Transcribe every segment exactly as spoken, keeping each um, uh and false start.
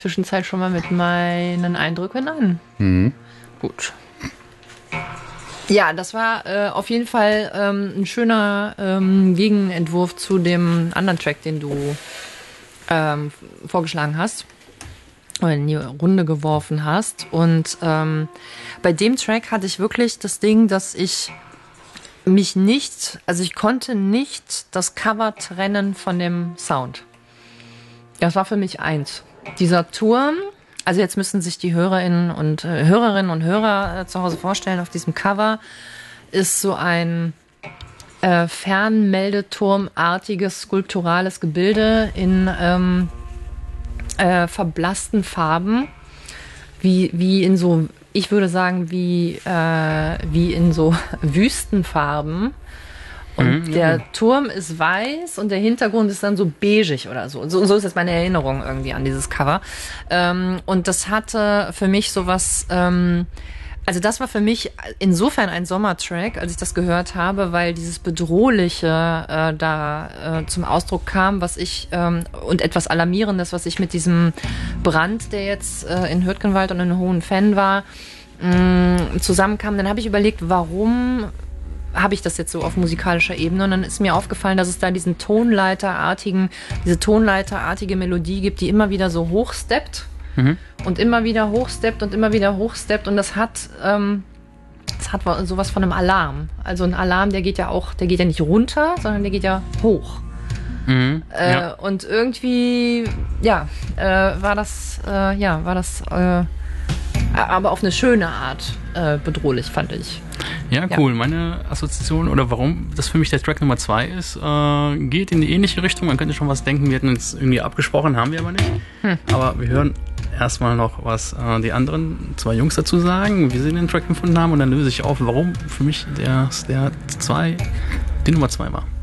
Zwischenzeit schon mal mit meinen Eindrücken an. Mhm. Gut. Ja, das war äh, auf jeden Fall ähm, ein schöner ähm, Gegenentwurf zu dem anderen Track, den du ähm, vorgeschlagen hast oder in die Runde geworfen hast. Und ähm, bei dem Track hatte ich wirklich das Ding, dass ich mich nicht, also ich konnte nicht das Cover trennen von dem Sound. Das war für mich eins. Dieser Turm, also jetzt müssen sich die Hörerinnen und äh, Hörerinnen und Hörer äh, zu Hause vorstellen, auf diesem Cover ist so ein äh, Fernmeldeturmartiges skulpturales Gebilde in ähm, äh, verblassten Farben, wie, wie in so, ich würde sagen, wie, äh, wie in so Wüstenfarben. Und mhm, der ja. Turm ist weiß und der Hintergrund ist dann so beigig oder so. So, so ist jetzt meine Erinnerung irgendwie an dieses Cover. Ähm, und das hatte für mich sowas, ähm, also das war für mich insofern ein Sommertrack, als ich das gehört habe, weil dieses Bedrohliche äh, da äh, zum Ausdruck kam, was ich, ähm, und etwas Alarmierendes, was ich mit diesem Brand, der jetzt äh, in Hürtgenwald und in Hohenfenn war, mh, zusammenkam. Dann habe ich überlegt, warum habe ich das jetzt so auf musikalischer Ebene, und dann ist mir aufgefallen, dass es da diesen Tonleiterartigen, diese Tonleiterartige Melodie gibt, die immer wieder so hochsteppt mhm. und immer wieder hochsteppt und immer wieder hochsteppt, und das hat, ähm, das hat sowas von einem Alarm. Also ein Alarm, der geht ja auch, der geht ja nicht runter, sondern der geht ja hoch. Mhm. Äh, ja. Und irgendwie, ja, äh, war das, äh, ja, war das, äh, aber auf eine schöne Art äh, bedrohlich, fand ich. Ja, cool. Ja. Meine Assoziation oder warum das für mich der Track Nummer zwei ist, äh, geht in die ähnliche Richtung. Man könnte schon was denken, wir hätten uns irgendwie abgesprochen, haben wir aber nicht. Hm. Aber wir hören erstmal noch, was äh, die anderen zwei Jungs dazu sagen, wie sie den Track empfunden haben, und dann löse ich auf, warum für mich der, der zwei, die Nummer zwei war.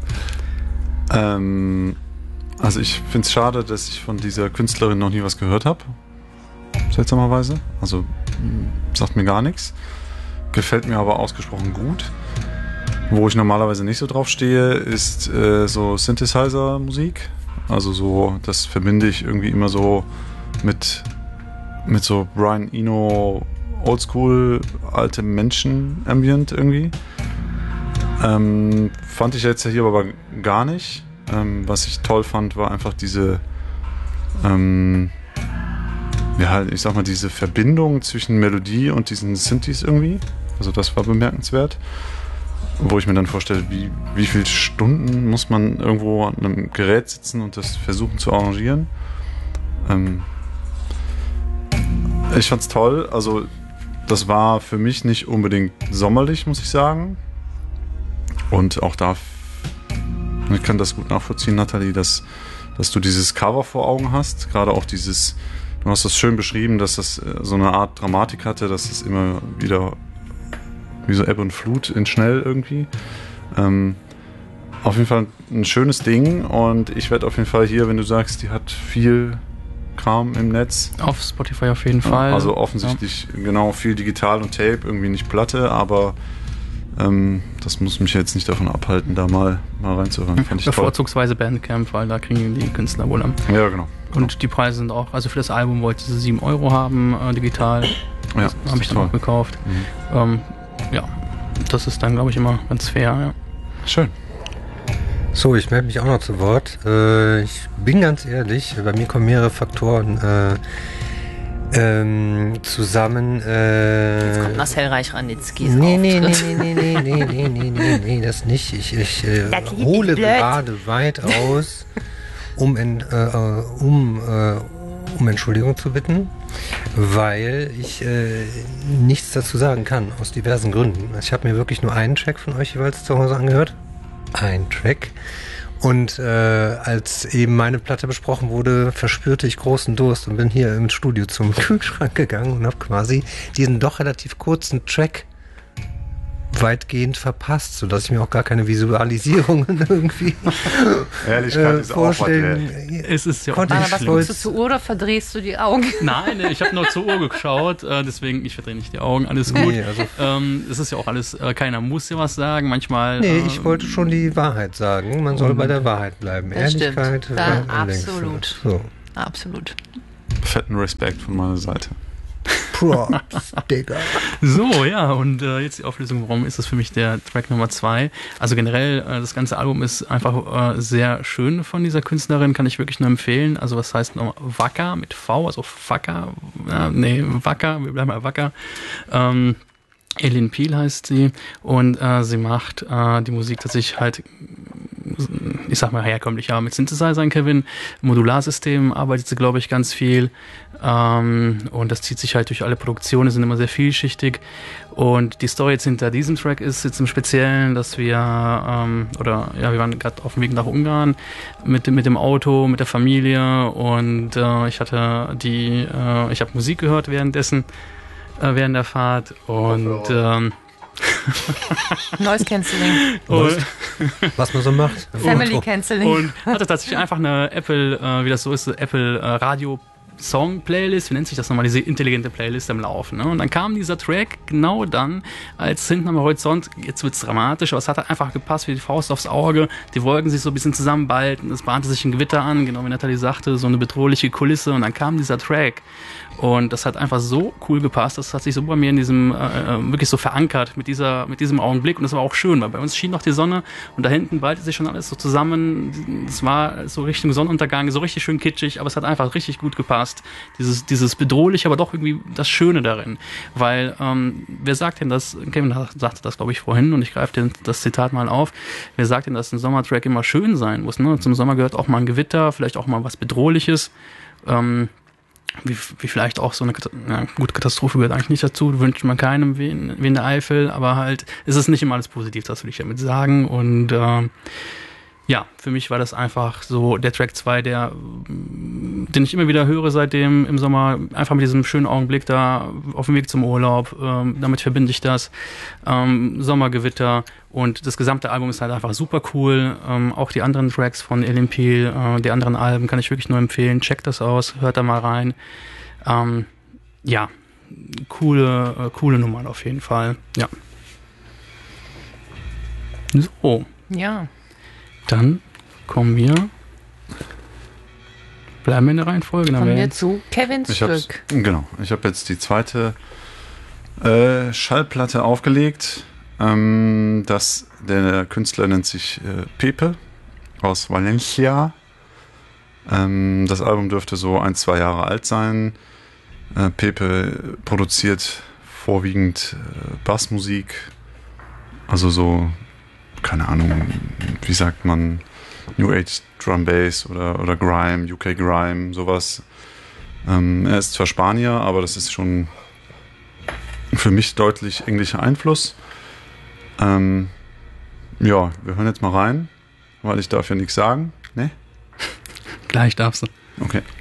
Ähm, also ich finde es schade, dass ich von dieser Künstlerin noch nie was gehört habe. Seltsamerweise. Also sagt mir gar nichts. Gefällt mir aber ausgesprochen gut. Wo ich normalerweise nicht so drauf stehe, ist äh, so Synthesizer-Musik. Also so, das verbinde ich irgendwie immer so mit, mit so Brian Eno Oldschool, alte Menschen-Ambient irgendwie. Ähm, fand ich jetzt hier aber gar nicht. Ähm, was ich toll fand, war einfach diese ähm, ja, ich sag mal, diese Verbindung zwischen Melodie und diesen Synthes irgendwie. Also das war bemerkenswert. Wo ich mir dann vorstelle, wie, wie viele Stunden muss man irgendwo an einem Gerät sitzen und das versuchen zu arrangieren. Ähm ich fand's toll. Also das war für mich nicht unbedingt sommerlich, muss ich sagen. Und auch da, ich kann das gut nachvollziehen, Nathalie, dass, dass du dieses Cover vor Augen hast. Gerade auch dieses, du hast das schön beschrieben, dass das so eine Art Dramatik hatte, dass es immer wieder wie so Ebbe und Flut in schnell irgendwie. Ähm, auf jeden Fall ein schönes Ding, und ich werde auf jeden Fall hier, wenn du sagst, die hat viel Kram im Netz. Auf Spotify auf jeden Fall. Also offensichtlich ja. Genau, viel digital und Tape, irgendwie nicht Platte, aber ähm, das muss mich jetzt nicht davon abhalten, da mal, mal reinzuhören. Fand ich Bevorzugsweise toll. Bandcamp, weil da kriegen die Künstler wohl am. Ja, genau. Und genau. Die Preise sind auch, also für das Album wollte sie sieben Euro haben, äh, digital. Ja, das habe ich dann auch gekauft. Mhm. Ähm, ja, das ist dann, glaube ich, immer ganz fair. Ja. Schön. So, ich melde mich auch noch zu Wort. Äh, ich bin ganz ehrlich, bei mir kommen mehrere Faktoren äh, ähm, zusammen. Äh, Jetzt kommt Marcel Reich-Ranitzky. Nee, nee, nee, nee, nee, nee, nee, nee, nee, nee, nee, das nicht. Ich, ich äh, hole gerade weit aus, um, in, äh, um, äh, um Entschuldigung zu bitten, weil ich äh, nichts dazu sagen kann, aus diversen Gründen. Ich habe mir wirklich nur einen Track von euch jeweils zu Hause angehört. Ein Track. Und äh, als eben meine Platte besprochen wurde, verspürte ich großen Durst und bin hier im Studio zum Kühlschrank gegangen und habe quasi diesen doch relativ kurzen Track weitgehend verpasst, sodass ich mir auch gar keine Visualisierungen irgendwie Ehrlichkeit äh, ist vorstellen. Auch es ist ja auch nicht schlimm. Was guckst du zur Uhr oder verdrehst du die Augen? Nein, ich habe nur zur Uhr geschaut, äh, deswegen, ich verdrehe nicht die Augen, alles gut. Nee, also ähm, es ist ja auch alles, äh, keiner muss dir was sagen, manchmal... Nee, äh, ich wollte schon die Wahrheit sagen, man soll bei der Wahrheit bleiben. Das Ehrlichkeit... Stimmt. Da, absolut. So. Absolut. fetten Respekt von meiner Seite. Props, Digga. So, ja, und äh, jetzt die Auflösung, warum ist das für mich der Track Nummer zwei? Also generell, äh, das ganze Album ist einfach äh, sehr schön von dieser Künstlerin, kann ich wirklich nur empfehlen. Also was heißt nochmal Wacker mit V, also Wacker, äh, nee, Wacker, wir bleiben bei Wacker. Ähm, Elin Piel heißt sie und äh, sie macht äh, die Musik tatsächlich halt, ich sag mal herkömmlicher mit Synthesizern, Kevin, Modularsystem arbeitet sie, glaube ich, ganz viel ähm, und das zieht sich halt durch alle Produktionen, sind immer sehr vielschichtig und die Story jetzt hinter diesem Track ist jetzt im Speziellen, dass wir ähm, oder ja, wir waren gerade auf dem Weg nach Ungarn mit, mit dem Auto, mit der Familie und äh, ich hatte die, äh, ich habe Musik gehört währenddessen während der Fahrt und ähm, Noise Cancelling. Und, was man so macht. Family Cancelling. Und hatte tatsächlich einfach eine Apple, äh, wie das so ist, Apple äh, Radio Song Playlist, wie nennt sich das nochmal, diese intelligente Playlist am Laufen. Ne? Und dann kam dieser Track genau dann, als hinten am Horizont, jetzt wird's dramatisch, aber es hat einfach gepasst wie die Faust aufs Auge, die Wolken sich so ein bisschen zusammenballten, es bahnte sich ein Gewitter an, genau wie Nathalie sagte, so eine bedrohliche Kulisse und dann kam dieser Track. Und das hat einfach so cool gepasst, das hat sich so bei mir in diesem, äh, wirklich so verankert mit dieser, mit diesem Augenblick und das war auch schön, weil bei uns schien noch die Sonne und da hinten ballte sich schon alles so zusammen, es war so Richtung Sonnenuntergang, so richtig schön kitschig, aber es hat einfach richtig gut gepasst. Dieses, dieses bedrohliche, aber doch irgendwie das Schöne darin, weil, ähm, wer sagt denn das, Kevin sagte das glaube ich vorhin und ich greife den, das Zitat mal auf, wer sagt denn, dass ein Sommertrack immer schön sein muss, ne? Zum Sommer gehört auch mal ein Gewitter, vielleicht auch mal was Bedrohliches, ähm, Wie, wie vielleicht auch so eine, na gut, Katastrophe gehört eigentlich nicht dazu, wünscht man keinem wie in, wie in der Eifel, aber halt ist es nicht immer alles positiv, das will ich damit sagen und ähm, ja, für mich war das einfach so der Track zwei, der, den ich immer wieder höre seitdem im Sommer, einfach mit diesem schönen Augenblick da auf dem Weg zum Urlaub, ähm, damit verbinde ich das, ähm, Sommergewitter und das gesamte Album ist halt einfach super cool, ähm, auch die anderen Tracks von Elin Piel, äh, die anderen Alben kann ich wirklich nur empfehlen, checkt das aus, hört da mal rein, ähm, ja, coole, äh, coole Nummern auf jeden Fall, ja. So. Ja. Dann kommen wir, bleiben wir in der Reihenfolge. Kommen wir zu Kevins ich Stück. Genau, ich habe jetzt die zweite äh, Schallplatte aufgelegt. Ähm, das, der Künstler nennt sich äh, Pepe aus Valencia. Ähm, das Album dürfte so ein, zwei Jahre alt sein. Äh, Pepe produziert vorwiegend äh, Bassmusik, also so, keine Ahnung, wie sagt man, New Age Drum Bass oder, oder Grime, U K Grime, sowas. Ähm, er ist zwar Spanier, aber das ist schon für mich deutlich englischer Einfluss. Ähm, ja, wir hören jetzt mal rein, weil ich darf ja nichts sagen, ne? Gleich darfst du. Okay.